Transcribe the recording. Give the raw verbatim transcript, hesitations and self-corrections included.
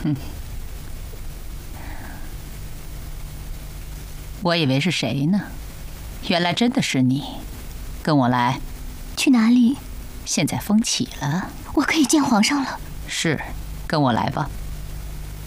哼，我以为是谁呢？原来真的是你。跟我来。 去哪里？ 现在风起了， 我可以见皇上了。 是，跟我来吧。